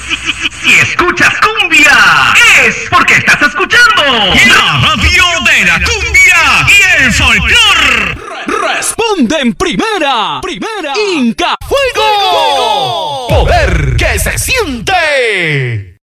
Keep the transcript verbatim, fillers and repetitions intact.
Si escuchas cumbia, es porque estás escuchando la radio de la cumbia y el folclor. Responde en primera, primera, Inca Fuego. Poder que se siente.